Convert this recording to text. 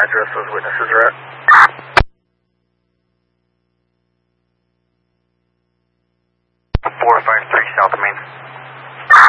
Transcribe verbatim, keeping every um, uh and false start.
address those witnesses are at. four five three South Main.